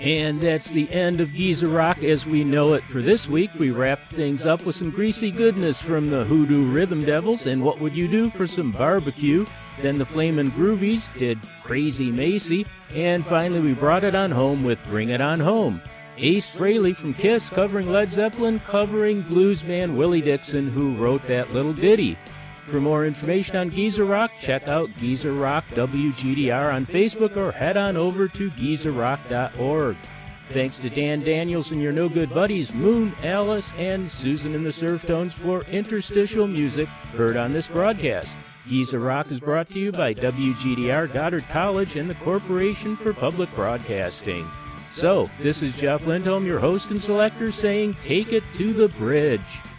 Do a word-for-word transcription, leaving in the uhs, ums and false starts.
And that's the end of Geezer Rock as we know it for this week. We wrapped things up with some greasy goodness from the Hoodoo Rhythm Devils and What Would You Do for some barbecue. Then the Flamin' Groovies did Crazy Macy. And finally we brought it on home with Bring It On Home. Ace Frehley from Kiss covering Led Zeppelin, covering blues man Willie Dixon, who wrote that little ditty. For more information on Geezer Rock, check out Geezer Rock W G D R on Facebook or head on over to geezer rock dot org. Thanks to Dan Daniels and your no-good buddies Moon, Alice, and Susan and the Surftones for interstitial music heard on this broadcast. Geezer Rock is brought to you by W G D R Goddard College and the Corporation for Public Broadcasting. So, this is Jeff Lindholm, your host and selector, saying take it to the bridge.